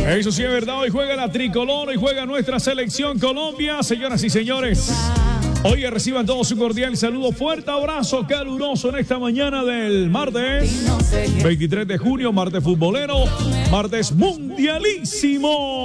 Eso sí es verdad, hoy juega la tricolor, hoy juega nuestra selección Colombia, señoras y señores. Oye, reciban todos un cordial saludo, fuerte abrazo caluroso en esta mañana del martes 23 de junio, martes futbolero, martes mundialísimo.